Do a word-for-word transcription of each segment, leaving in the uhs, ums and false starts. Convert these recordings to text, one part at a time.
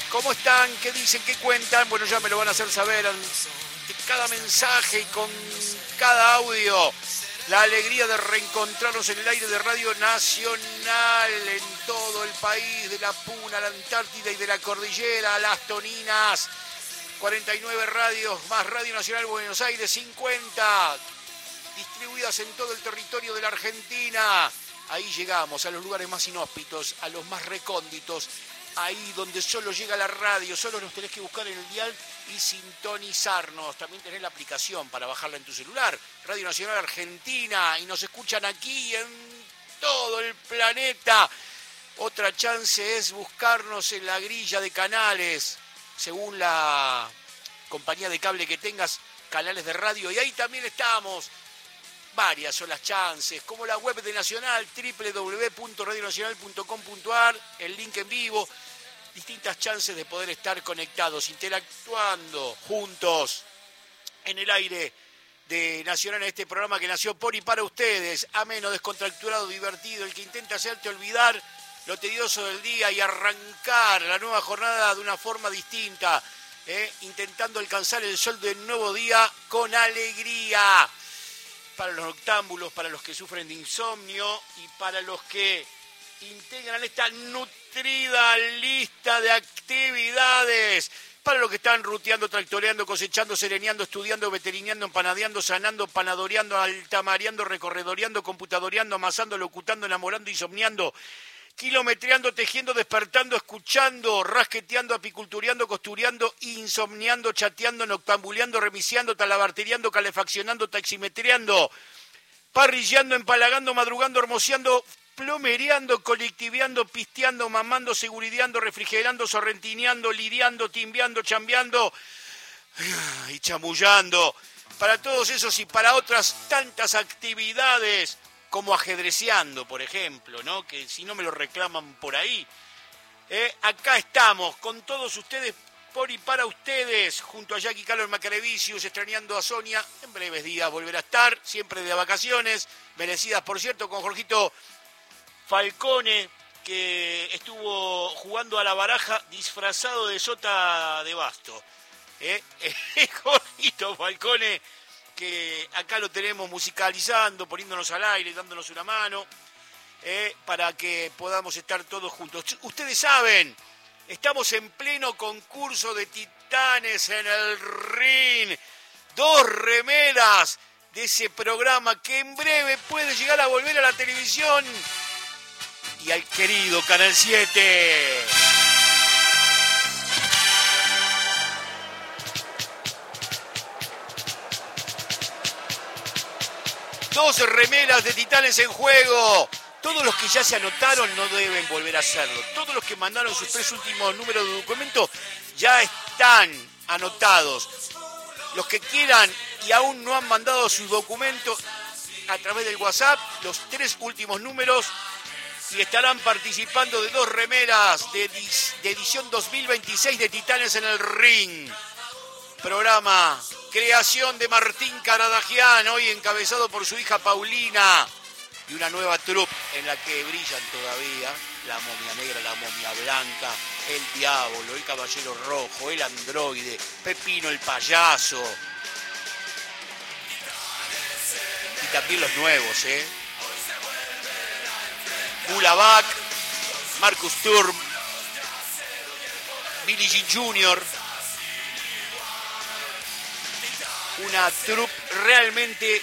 ¿Cómo están? ¿Qué dicen? ¿Qué cuentan? Bueno, ya me lo van a hacer saber en cada mensaje y con cada audio. La alegría de reencontrarnos en el aire de Radio Nacional en todo el país, de la Puna a la Antártida y de la Cordillera a las Toninas. cuarenta y nueve radios más Radio Nacional Buenos Aires, cincuenta distribuidas en todo el territorio de la Argentina. Ahí llegamos a los lugares más inhóspitos, a los más recónditos, ahí donde solo llega la radio, solo nos tenés que buscar en el dial y sintonizarnos. También tenés la aplicación para bajarla en tu celular, Radio Nacional Argentina, y nos escuchan aquí en todo el planeta. Otra chance es buscarnos en la grilla de canales, según la compañía de cable que tengas, canales de radio, y ahí también estamos. Varias son las chances, como la web de Nacional, doble u doble u doble u punto radio nacional punto com punto a r, el link en vivo, distintas chances de poder estar conectados, interactuando juntos en el aire de Nacional, en este programa que nació por y para ustedes, ameno, descontracturado, divertido, el que intenta hacerte olvidar lo tedioso del día y arrancar la nueva jornada de una forma distinta, ¿eh? Intentando alcanzar el sol del nuevo día con alegría. Para los noctámbulos, para los que sufren de insomnio y para los que integran esta nutrida lista de actividades, para los que están ruteando, tractoreando, cosechando, sereneando, estudiando, veterineando, empanadeando, sanando, panadoreando, altamareando, recorredoreando, computadoreando, amasando, locutando, enamorando, insomniando, kilometreando, tejiendo, despertando, escuchando, rasqueteando, apicultureando, costureando, insomniando, chateando, noctambuleando, remisiando, talabarteriando, calefaccionando, taximetreando, parrillando, empalagando, madrugando, hermoseando, plomereando, colectiveando, pisteando, mamando, segurideando, refrigerando, sorrentineando, lidiando, timbeando, chambeando y chamullando. Para todos esos y para otras tantas actividades, como ajedreceando, por ejemplo, ¿no? Que si no me lo reclaman por ahí. Eh, acá estamos, con todos ustedes, por y para ustedes, junto a Jackie Carlos Macarevicius, extrañando a Sonia. En breves días volverá a estar, siempre de vacaciones, merecidas, por cierto, con Jorgito Falcone, que estuvo jugando a la baraja disfrazado de sota de basto. Eh, eh, Jorgito Falcone, que acá lo tenemos musicalizando, poniéndonos al aire, dándonos una mano, eh, para que podamos estar todos juntos. Ustedes saben, estamos en pleno concurso de Titanes en el Ring. Dos remeras de ese programa que en breve puede llegar a volver a la televisión y al querido Canal siete. Dos remeras de Titanes en juego. Todos los que ya se anotaron no deben volver a hacerlo. Todos los que mandaron sus tres últimos números de documento ya están anotados. Los que quieran y aún no han mandado sus documentos a través del WhatsApp, los tres últimos números, y estarán participando de dos remeras de, de edición dos mil veintiséis de Titanes en el Ring. Programa, creación de Martín Caradagian, hoy encabezado por su hija Paulina, y una nueva troupe en la que brillan todavía la momia negra, la momia blanca, el diablo, el caballero rojo, el androide, Pepino el payaso, y también los nuevos, ¿eh? Gulabak, Marcus Turm, Billie Jean junior Una troupe realmente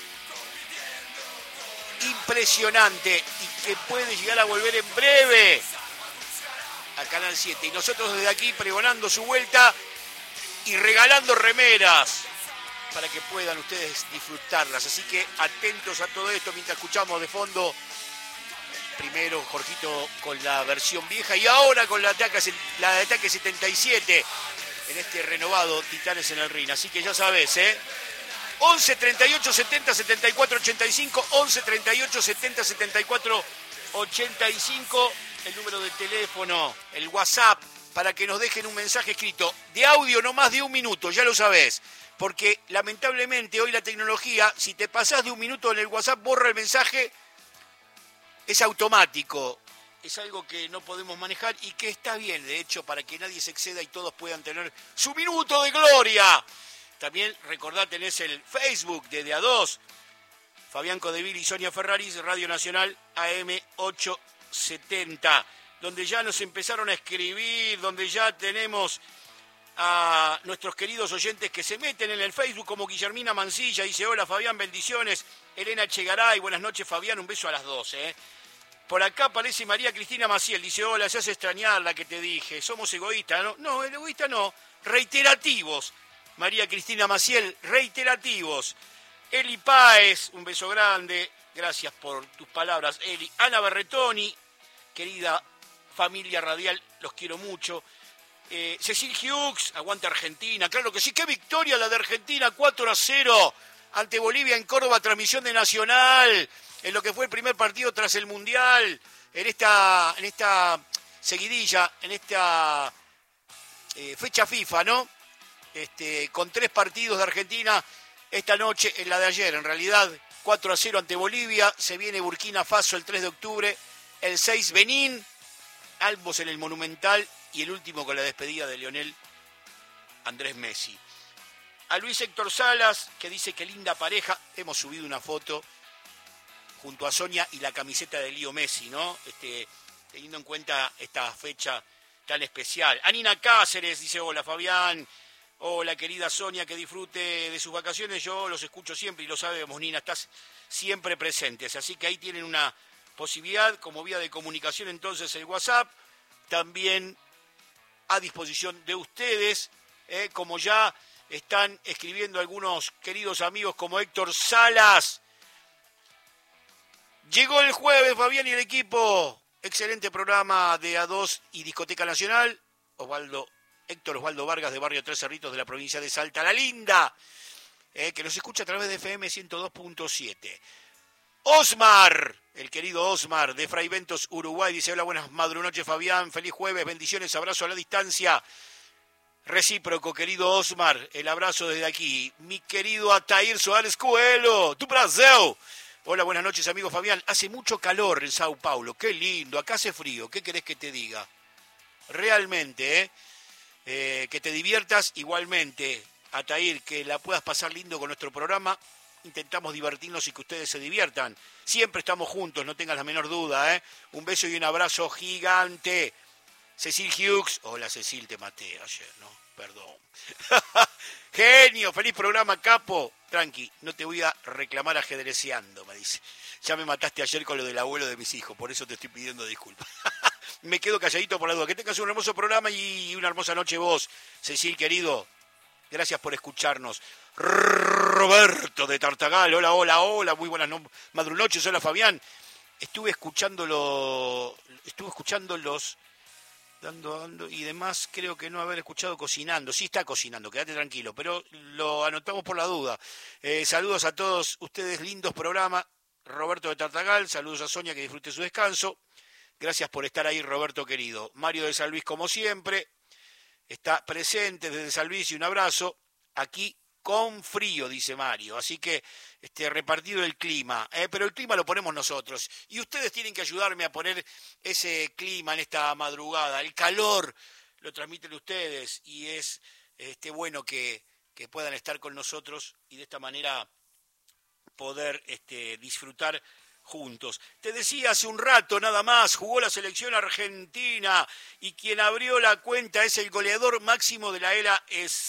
impresionante y que puede llegar a volver en breve a Canal siete. Y nosotros desde aquí pregonando su vuelta y regalando remeras para que puedan ustedes disfrutarlas. Así que atentos a todo esto mientras escuchamos de fondo primero Jorgito con la versión vieja y ahora con la de Ataque, la de Ataque setenta y siete. En este renovado Titanes en el Ring. Así que ya sabes, ¿eh? once treinta y ocho setenta setenta y cuatro ochenta y cinco, once treinta y ocho setenta setenta y cuatro ochenta y cinco, el número de teléfono, el WhatsApp, para que nos dejen un mensaje escrito de audio no más de un minuto, ya lo sabés. Porque lamentablemente hoy la tecnología, si te pasás de un minuto en el WhatsApp, borra el mensaje, es automático. es algo que no podemos manejar y que está bien, de hecho, para que nadie se exceda y todos puedan tener su minuto de gloria. También recordá, tenés el Facebook de De A dos, Fabián Codeville y Sonia Ferraris, Radio Nacional A M ochocientos setenta, donde ya nos empezaron a escribir, donde ya tenemos a nuestros queridos oyentes que se meten en el Facebook, como Guillermina Mancilla, dice: hola Fabián, bendiciones. Elena Echegaray, buenas noches Fabián, un beso a las doce. ¿eh? Por acá aparece María Cristina Maciel, dice: hola, se hace extrañar la que te dije, somos egoístas, ¿no? No, el egoísta no, reiterativos. María Cristina Maciel, reiterativos. Eli Páez, un beso grande, gracias por tus palabras, Eli. Ana Berretoni, querida familia radial, los quiero mucho. Eh, Cecil Hughes, aguante Argentina, claro que sí, qué victoria la de Argentina, cuatro a cero ante Bolivia en Córdoba, transmisión de Nacional, en lo que fue el primer partido tras el Mundial, en esta, en esta seguidilla, en esta eh, fecha FIFA, ¿no? Este, con tres partidos de Argentina esta noche, en la de ayer, en realidad, cuatro a cero ante Bolivia, se viene Burkina Faso el tres de octubre, el seis Benín, ambos en el Monumental, y el último con la despedida de Lionel Andrés Messi. A Luis Héctor Salas, que dice que linda pareja, hemos subido una foto junto a Sonia y la camiseta de Lío Messi, ¿no? Este, teniendo en cuenta esta fecha tan especial. Anina Cáceres dice: hola Fabián, hola querida Sonia, que disfrute de sus vacaciones, yo los escucho siempre y lo sabemos, Nina, estás siempre presentes, así que ahí tienen una posibilidad como vía de comunicación, entonces el WhatsApp, también a disposición de ustedes, eh, como ya están escribiendo algunos queridos amigos como Héctor Salas. Llegó el jueves, Fabián y el equipo. Excelente programa de A dos y Discoteca Nacional. Osvaldo, Héctor Osvaldo Vargas de Barrio Tres Cerritos de la provincia de Salta, La Linda, eh, que nos escucha a través de F M ciento dos punto siete. Osmar, el querido Osmar de Fray Ventos, Uruguay, dice: hola, buenas madrunoches Fabián, feliz jueves, bendiciones, abrazo a la distancia. Recíproco, querido Osmar, el abrazo desde aquí. Mi querido Atair Soares Coelho, tu Brasil. Hola, buenas noches, amigo Fabián. Hace mucho calor en Sao Paulo, qué lindo, acá hace frío, ¿qué querés que te diga? Realmente, ¿eh? Eh, que te diviertas igualmente, Atair, que la puedas pasar lindo con nuestro programa. Intentamos divertirnos y que ustedes se diviertan. Siempre estamos juntos, no tengas la menor duda, ¿eh? Un beso y un abrazo gigante. Cecil Hughes. Hola, Cecil, te maté ayer, ¿no? Perdón. Genio, feliz programa, capo. Tranqui, no te voy a reclamar ajedreceando, me dice. Ya me mataste ayer con lo del abuelo de mis hijos, por eso te estoy pidiendo disculpas. Me quedo calladito por la duda. Que tengas un hermoso programa y una hermosa noche vos, Cecil, querido. Gracias por escucharnos. Roberto de Tartagal, hola, hola, hola, muy buenas no- madrunoches, hola Fabián. Estuve escuchándolo, estuve escuchando los dando, dando y demás, creo que no haber escuchado cocinando. Sí está cocinando, quédate tranquilo, pero lo anotamos por la duda. Eh, saludos a todos ustedes, lindos programas. Roberto de Tartagal, saludos a Sonia, que disfrute su descanso. Gracias por estar ahí, Roberto querido. Mario de San Luis, como siempre, está presente desde San Luis y un abrazo. Aquí con frío, dice Mario. Así que este, repartido el clima. ¿eh? Pero el clima lo ponemos nosotros. Y ustedes tienen que ayudarme a poner ese clima en esta madrugada. El calor lo transmiten ustedes. Y es este, bueno que, que puedan estar con nosotros y de esta manera poder este, disfrutar juntos. Te decía hace un rato nada más, jugó la selección argentina y quien abrió la cuenta es el goleador máximo de la era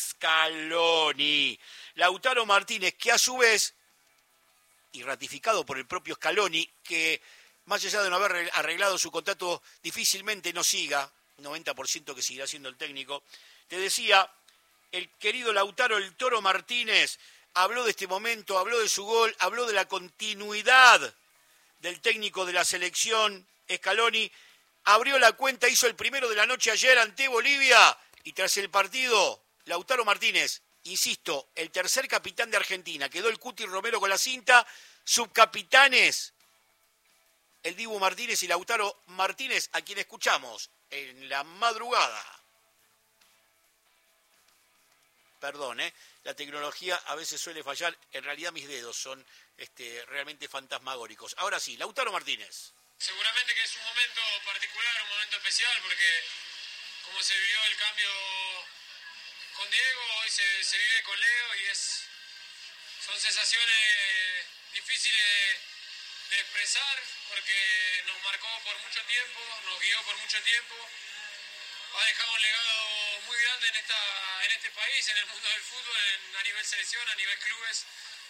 Scaloni, Lautaro Martínez, que a su vez, y ratificado por el propio Scaloni, que más allá de no haber arreglado su contrato, difícilmente no siga, noventa por ciento que seguirá siendo el técnico, te decía, el querido Lautaro el Toro Martínez habló de este momento, habló de su gol, habló de la continuidad del técnico de la selección, Scaloni, abrió la cuenta, hizo el primero de la noche ayer ante Bolivia, y tras el partido, Lautaro Martínez, insisto, el tercer capitán de Argentina, quedó el Cuti Romero con la cinta, subcapitanes, el Dibu Martínez y Lautaro Martínez, a quien escuchamos en la madrugada. Perdón, ¿eh? La tecnología a veces suele fallar, en realidad mis dedos son este, realmente fantasmagóricos. Ahora sí, Lautaro Martínez. Seguramente que es un momento particular, un momento especial, porque como se vivió el cambio con Diego, hoy se, se vive con Leo y es, son sensaciones difíciles de expresar, porque nos marcó por mucho tiempo, nos guió por mucho tiempo, ha dejado un legado muy grande en, esta, en este país, en el mundo del fútbol, en, a nivel selección, a nivel clubes,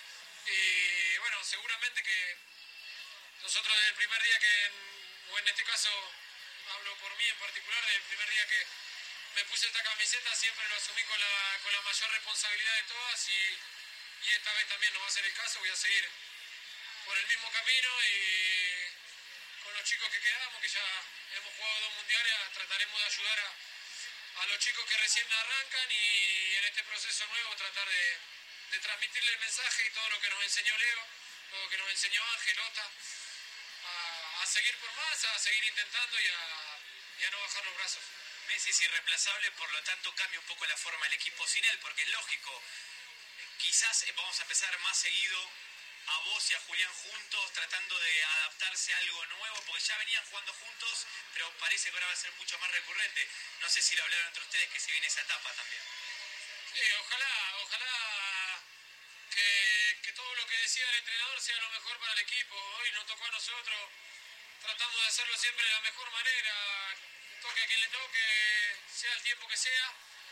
y bueno, seguramente que nosotros desde el primer día que, o en este caso hablo por mí en particular, desde el primer día que me puse esta camiseta siempre lo asumí con la, con la mayor responsabilidad de todas y, y esta vez también no va a ser el caso, voy a seguir por el mismo camino y con los chicos que quedamos, que ya hemos jugado dos mundiales, trataremos de ayudar a, a los chicos que recién arrancan y en este proceso nuevo tratar de, de transmitirle el mensaje y todo lo que nos enseñó Leo, todo lo que nos enseñó Ángel, Ota, a, a seguir por más, a seguir intentando y a, y a no bajar los brazos. Messi es irreemplazable, por lo tanto cambia un poco la forma del equipo sin él, porque es lógico, quizás vamos a empezar más seguido a vos y a Julián juntos, tratando de adaptarse a algo nuevo, porque ya venían jugando juntos, pero parece que ahora va a ser mucho más recurrente. No sé si lo hablaron entre ustedes, que se viene esa etapa también. Sí, ojalá, ojalá que, que todo lo que decía el entrenador sea lo mejor para el equipo. Hoy nos tocó a nosotros, tratamos de hacerlo siempre de la mejor manera, toque a quien le toque, sea el tiempo que sea,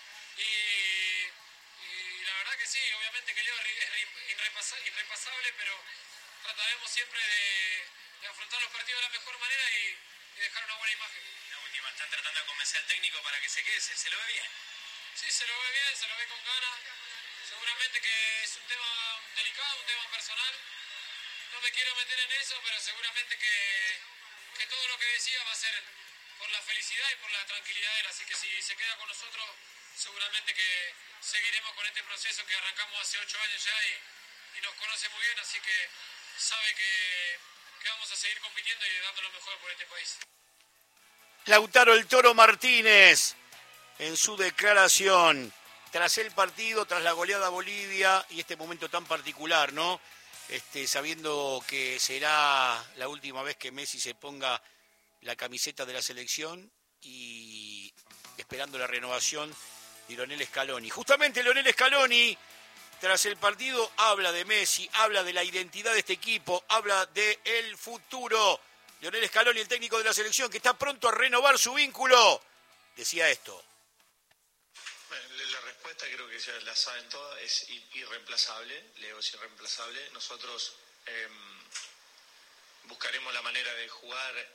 y, y la verdad que sí, obviamente que Leo es irrepasable, irrepasable, pero trataremos siempre de, de afrontar los partidos de la mejor manera y, y dejar una buena imagen. La última, están tratando de convencer al técnico para que se quede, se, se lo ve bien. Sí, se lo ve bien, se lo ve con ganas, seguramente que es un tema delicado, un tema personal, no me quiero meter en eso, pero seguramente que, que todo lo que decía va a ser por la felicidad y por la tranquilidad de él, así que si se queda con nosotros, seguramente que seguiremos con este proceso que arrancamos hace ocho años ya y, y nos conoce muy bien, así que sabe que, que vamos a seguir compitiendo y dando lo mejor por este país. Lautaro el Toro Martínez, en su declaración, tras el partido, tras la goleada a Bolivia y este momento tan particular, ¿no? Este, sabiendo que será la última vez que Messi se ponga la camiseta de la selección y esperando la renovación de Lionel Scaloni. Justamente Lionel Scaloni, tras el partido, habla de Messi, habla de la identidad de este equipo, habla del futuro. Lionel Scaloni, el técnico de la selección, que está pronto a renovar su vínculo, decía esto. Bueno, la respuesta creo que ya la saben todas, es irreemplazable, Leo es irreemplazable. Nosotros eh, buscaremos la manera de jugar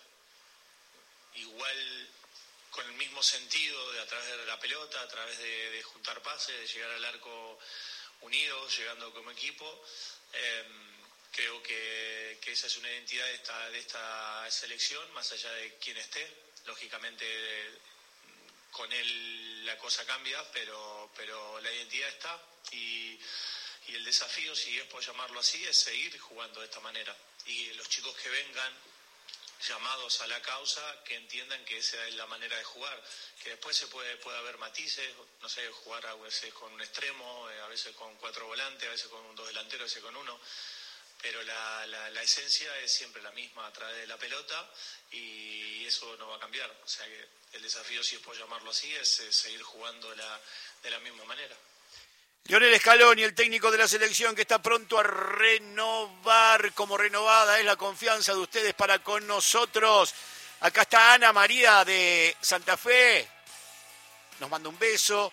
igual, con el mismo sentido, de a través de la pelota, a través de, de juntar pases, de llegar al arco unidos, llegando como equipo. Eh, creo que, que esa es una identidad de esta, de esta selección, más allá de quién esté. Lógicamente con él la cosa cambia, pero, pero la identidad está y, y el desafío, si es por llamarlo así, es seguir jugando de esta manera. Y los chicos que vengan llamados a la causa, que entiendan que esa es la manera de jugar, que después se puede, puede haber matices, no sé, jugar a veces con un extremo, a veces con cuatro volantes, a veces con dos delanteros, a veces con uno, pero la, la, la esencia es siempre la misma a través de la pelota y eso no va a cambiar. O sea que el desafío, si es por llamarlo así, es, es seguir jugando de la, de la misma manera. Lionel Scaloni, el técnico de la selección, que está pronto a renovar, como renovada es la confianza de ustedes para con nosotros. Acá está Ana María de Santa Fe, nos manda un beso,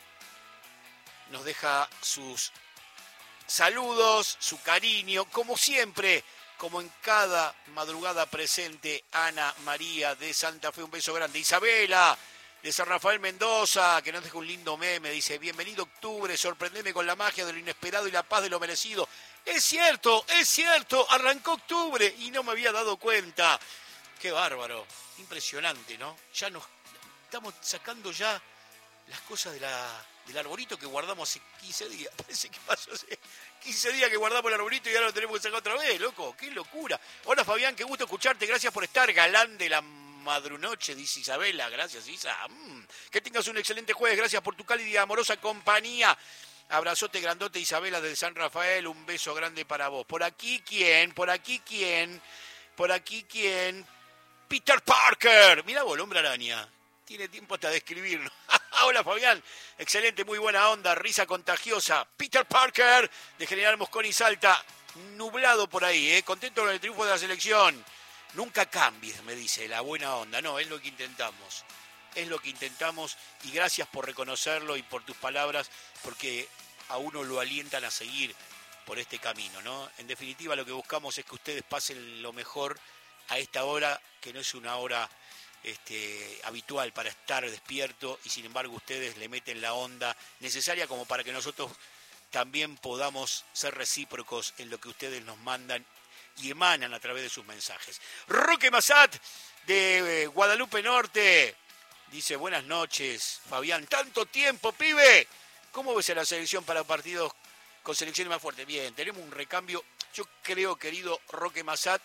nos deja sus saludos, su cariño, como siempre, como en cada madrugada presente. Ana María de Santa Fe, un beso grande. Isabela de San Rafael Mendoza, que nos deja un lindo meme, dice: bienvenido octubre, sorprendeme con la magia de lo inesperado y la paz de lo merecido. Es cierto, es cierto, arrancó octubre y no me había dado cuenta. Qué bárbaro, impresionante, ¿no? Ya nos estamos sacando ya las cosas de la, del arbolito que guardamos hace quince días. Parece que pasó hace quince días que guardamos el arbolito y ahora lo tenemos que sacar otra vez, loco. Qué locura. Hola Fabián, qué gusto escucharte, gracias por estar, galán de la madrunoche, dice Isabela. Gracias, Isa. Mm. Que tengas un excelente jueves, gracias por tu cálida y amorosa compañía. Abrazote grandote, Isabela de San Rafael, un beso grande para vos. Por aquí, ¿quién? Por aquí, ¿quién? Por aquí, ¿quién? Peter Parker. Mirá vos, el hombre araña. Tiene tiempo hasta de escribirlo. Hola, Fabián. Excelente, muy buena onda, risa contagiosa. Peter Parker, de General Mosconi Salta. Nublado por ahí, ¿eh? Contento con el triunfo de la selección. Nunca cambies, me dice, la buena onda. No, es lo que intentamos. Es lo que intentamos y gracias por reconocerlo y por tus palabras, porque a uno lo alientan a seguir por este camino, ¿no? En definitiva, lo que buscamos es que ustedes pasen lo mejor a esta hora, que no es una hora este, habitual para estar despierto, y sin embargo ustedes le meten la onda necesaria como para que nosotros también podamos ser recíprocos en lo que ustedes nos mandan y emanan a través de sus mensajes. Roque Massat, de Guadalupe Norte, dice, buenas noches, Fabián, tanto tiempo, pibe. ¿Cómo ves a la selección para partidos con selecciones más fuertes? Bien, tenemos un recambio. Yo creo, querido Roque Massat,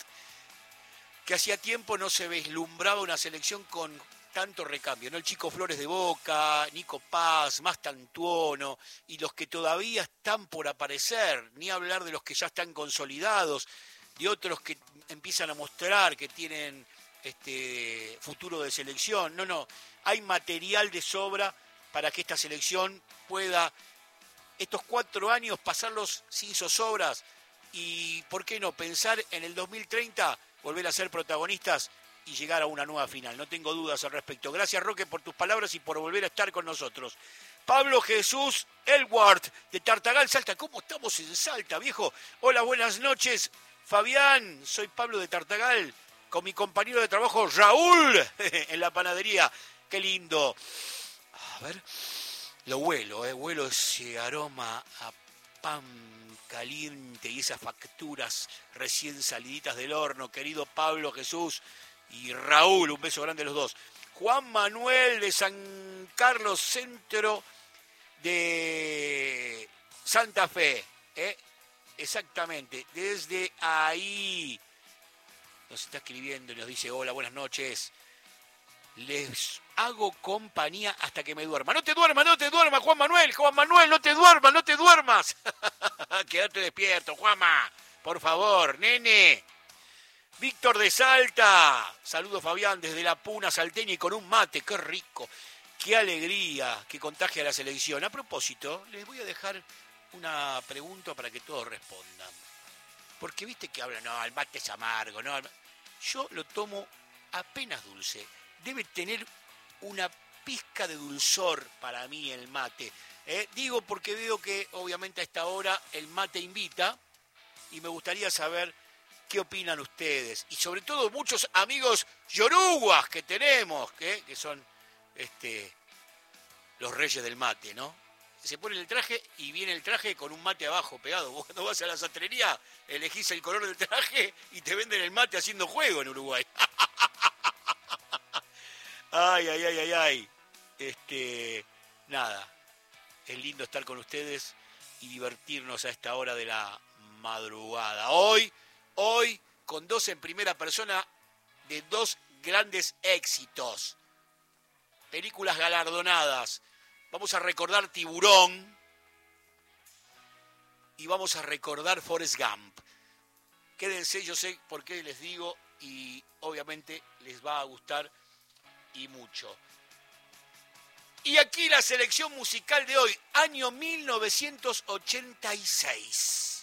que hacía tiempo no se vislumbraba una selección con tanto recambio, ¿no? El Chico Flores de Boca, Nico Paz, Mastantuono, y los que todavía están por aparecer, ni hablar de los que ya están consolidados, de otros que empiezan a mostrar que tienen este futuro de selección. No, no, hay material de sobra para que esta selección pueda estos cuatro años pasarlos sin zozobras y, ¿por qué no?, pensar en el dos mil treinta, volver a ser protagonistas y llegar a una nueva final. No tengo dudas al respecto. Gracias, Roque, por tus palabras y por volver a estar con nosotros. Pablo Jesús Elward, de Tartagal, Salta. ¿Cómo estamos en Salta, viejo? Hola, buenas noches, Fabián. Soy Pablo de Tartagal, con mi compañero de trabajo Raúl, en la panadería. Qué lindo. A ver, lo huelo, eh, huelo ese aroma a pan caliente y esas facturas recién saliditas del horno. Querido Pablo Jesús y Raúl, un beso grande a los dos. Juan Manuel, de San Carlos, centro de Santa Fe, ¿eh? Exactamente, desde ahí nos está escribiendo y nos dice, hola, buenas noches, les hago compañía hasta que me duerma. No te duermas, no te duermas, Juan Manuel, Juan Manuel, no te duermas, no te duermas. Quédate despierto, Juanma, por favor, nene. Víctor de Salta, saludos, Fabián, desde la Puna salteña y con un mate, qué rico, qué alegría que contagia a la selección. A propósito, les voy a dejar una pregunta para que todos respondan. Porque viste que hablan, no, el mate es amargo, no. Yo lo tomo apenas dulce. Debe tener una pizca de dulzor para mí el mate. ¿eh? Digo porque veo que obviamente a esta hora el mate invita y me gustaría saber qué opinan ustedes. Y sobre todo muchos amigos yoruguas que tenemos, ¿eh? que son este, los reyes del mate, ¿no? Se pone el traje y viene el traje con un mate abajo pegado. Vos cuando vas a la sastrería elegís el color del traje y te venden el mate haciendo juego en Uruguay. Ay, ay, ay, ay, ay. Este, nada, es lindo estar con ustedes y divertirnos a esta hora de la madrugada. Hoy, hoy, con dos en primera persona de dos grandes éxitos. Películas galardonadas. Vamos a recordar Tiburón y vamos a recordar Forrest Gump. Quédense, yo sé por qué les digo y obviamente les va a gustar y mucho. Y aquí la selección musical de hoy, año mil novecientos ochenta y seis.